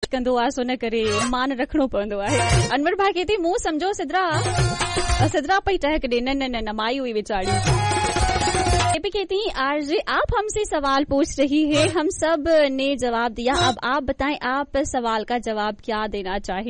कंदो आहे सो न करे मान रखणो पवंदो आहे। अनवर भाई कहती मुंह समझो सिद्रा पई टहक दे, न माई हुई बेचारी। ये भी कहती आरजे आप हमसे सवाल पूछ रही है, हम सब ने जवाब दिया, अब आप बताएं आप सवाल का जवाब क्या देना चाहिए।